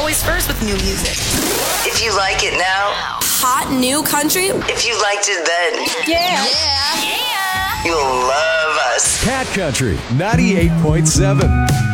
always first with new music. If you like it now, hot new country. if you liked it then, Yeah. you'll love us. Cat Country 98.7.